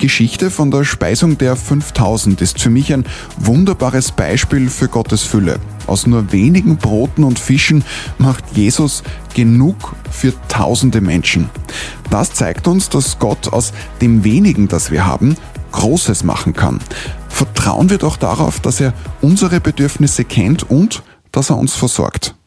Geschichte von der Speisung der 5000 ist für mich ein wunderbares Beispiel für Gottes Fülle. Aus nur wenigen Broten und Fischen macht Jesus genug für tausende Menschen. Das zeigt uns, dass Gott aus dem wenigen, das wir haben, Großes machen kann. Vertrauen wir doch darauf, dass er unsere Bedürfnisse kennt und dass er uns versorgt.